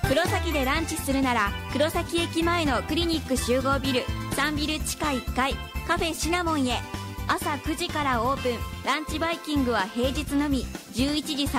黒崎でランチするなら黒崎駅前のクリニック集合ビル3ビル地下1階カフェシナモンへ。朝9時からオープン。ランチバイキングは平日のみ。11時